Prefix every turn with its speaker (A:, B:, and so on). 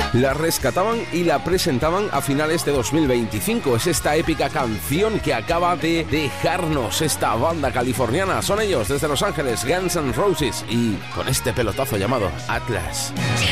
A: la rescataban y la presentaban a finales de 2025. Es esta épica canción que acaba de dejarnos esta banda californiana. Son ellos desde Los Ángeles, Guns N' Roses, y con este pelotazo llamado Atlas.